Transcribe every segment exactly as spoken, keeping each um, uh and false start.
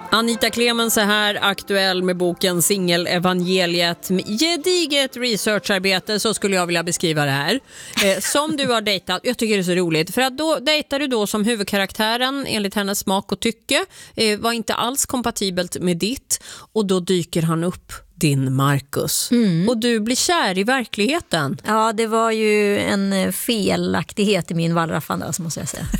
Anita Clemens är här, aktuell med boken Singelevangeliet. Gediget researcharbete, så skulle jag vilja beskriva det här. Eh, som du har dejtat, jag tycker det är så roligt. För att då dejtar du då som huvudkaraktären, enligt hennes smak och tycke, eh, var inte alls kompatibelt med ditt. Och då dyker han upp, din Marcus. Mm. Och du blir kär i verkligheten. Ja, det var ju en felaktighet i min wallraffande, så måste jag säga.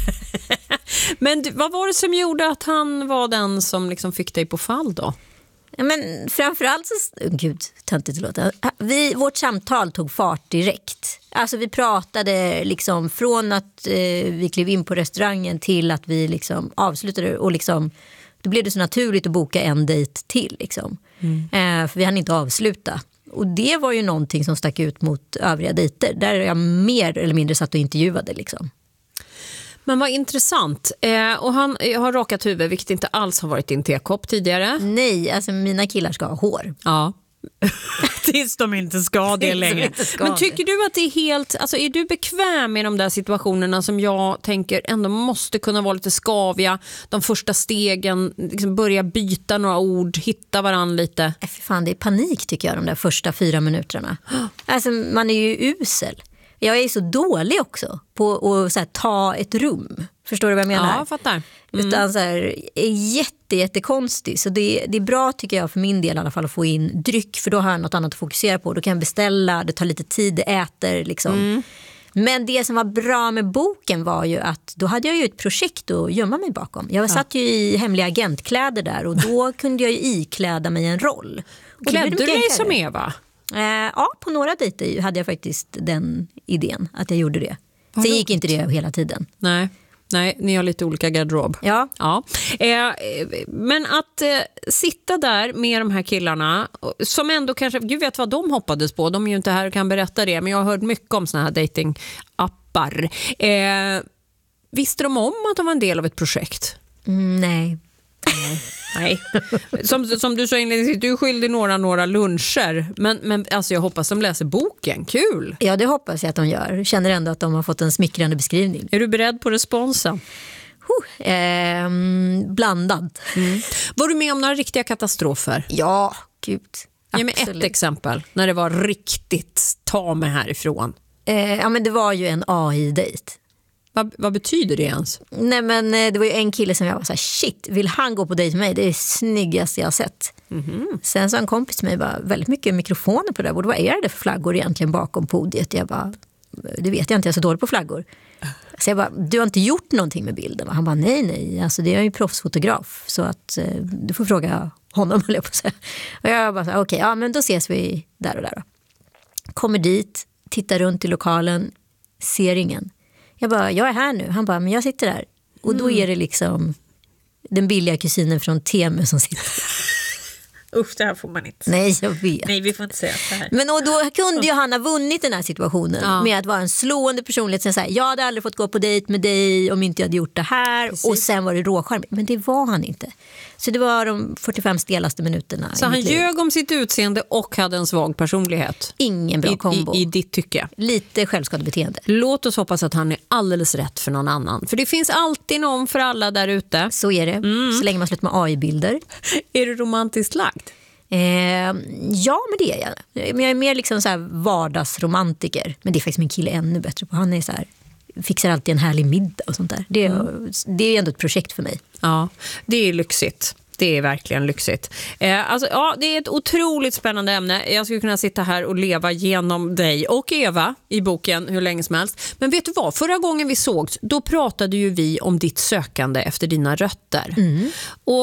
Men vad var det som gjorde att han var den som liksom fick dig på fall då? Ja, men framförallt så... Oh, gud, töntigt att låta. Vi, vårt samtal tog fart direkt. Alltså vi pratade liksom från att eh, vi klev in på restaurangen till att vi liksom avslutade. Och liksom, då blev det så naturligt att boka en dejt till. Liksom. Mm. Eh, för vi hann inte avsluta. Och det var ju någonting som stack ut mot övriga dejter. Där jag mer eller mindre satt och intervjuade liksom. Men vad intressant. Eh, och han har rakat huvud, vilket inte alls har varit din tekopp tidigare. Nej, alltså mina killar ska ha hår. Ja. Tills de inte ska det längre. Ska Men tycker du att det är helt... Alltså är du bekväm med de där situationerna som jag tänker ändå måste kunna vara lite skaviga? De första stegen, liksom börja byta några ord, hitta varann lite. Äh, fan, det är panik tycker jag, de där första fyra minuterna. Alltså man är ju usel. Jag är så dålig också på att så här, ta ett rum. Förstår du vad jag menar? Ja, jag fattar. Mm. Utan så här, är jätte, jättekonstig. Så det, det är bra tycker jag för min del i alla fall att få in dryck. För då har jag något annat att fokusera på. Då kan jag beställa, det tar lite tid, det äter liksom. Mm. Men det som var bra med boken var ju att då hade jag ju ett projekt att gömma mig bakom. Jag ja. satt ju i hemliga agentkläder där och då kunde jag ju ikläda mig en roll. Och klädde du dig som Eva? Eh, ja, på några dejter hade jag faktiskt den idén att jag gjorde det. Sen Vadå? gick inte det hela tiden. Nej. Nej, ni har lite olika garderob. Ja. ja. Eh, men att eh, sitta där med de här killarna som ändå kanske, Gud vet vad de hoppades på. De är ju inte här och kan berätta det, men jag har hört mycket om såna här datingappar. Eh, visste de om att de var en del av ett projekt? Mm, nej. Nej. Som, som du sa inledningsvis, du är skyldig några, några luncher. Men, men alltså jag hoppas de läser boken. Kul! Ja, det hoppas jag att de gör. Känner ändå att de har fått en smickrande beskrivning. Är du beredd på responsen? Oh, eh, blandad. Mm. Var du med om några riktiga katastrofer? Ja, gud. Ge mig ett exempel när det var riktigt ta mig härifrån. Eh, ja, men det var ju en A I-dejt. Vad, vad betyder det ens? Nej, men det var ju en kille som jag var så här, shit, vill han gå på dejt med mig? Det är det snyggaste jag har sett. Mm-hmm. Sen sa en kompis till mig, bara, väldigt mycket mikrofoner på det där bordet. Vad är det för flaggor egentligen bakom podiet? Jag bara, det vet jag inte, jag är så dålig på flaggor. Så jag bara, du har inte gjort någonting med bilden? Han bara, nej, nej, alltså det är ju proffsfotograf. Så att du får fråga honom, höll jag på att säga. Och jag bara, okej, okay, ja men då ses vi där och där då. Kommer dit, tittar runt i lokalen, ser ingen. Jag bara, jag är här nu. Han bara, men jag sitter där. Och då är det liksom den billiga kusinen från Temu som sitter. Usch, det här får man inte. Nej, jag vet. Nej, vi får inte säga så här. Men och då kunde ju han ha vunnit den här situationen ja. med att vara en slående personlighet. Sen så här, jag hade aldrig fått gå på dejt med dig om inte jag hade gjort det här. Precis. Och sen var det råskärm. Men det var han inte. Så det var de fyrtiofem stelaste minuterna. Så han ljög om sitt utseende och hade en svag personlighet. Ingen bra I, kombo. I, I ditt tycke. Lite självskadebeteende. Låt oss hoppas att han är alldeles rätt för någon annan. För det finns alltid någon för alla där ute. Så är det. Mm. Så länge man slutar med A I-bilder. Är du romantiskt lagd? Eh, ja, men det är jag. Men jag är mer liksom så här vardagsromantiker. Men det är faktiskt min kille ännu bättre på. Han är så här, fixar alltid en härlig middag och sånt där. Det är, mm. det är ändå ett projekt för mig. Ja, det är lyxigt. Det är verkligen lyxigt. Eh, alltså, ja, det är ett otroligt spännande ämne. Jag skulle kunna sitta här och leva genom dig och Eva i boken hur länge som helst. Men vet du vad? Förra gången vi sågs, då pratade ju vi om ditt sökande efter dina rötter. Mm. Och